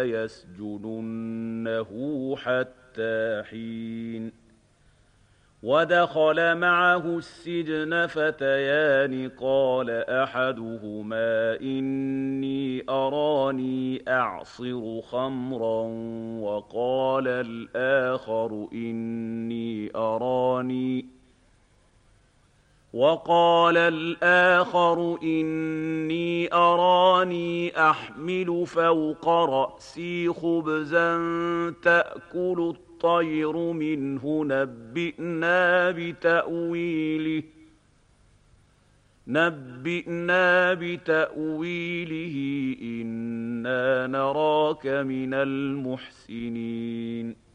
يسجننه حتى حين ودخل معه السجن فتيان قال أحدهما إني أراني أعصر خمرا وقال الآخر إني أراني أحمل فوق رأسي خبزا تأكل الطير منه نبئنا بتأويله إنا نراك من المحسنين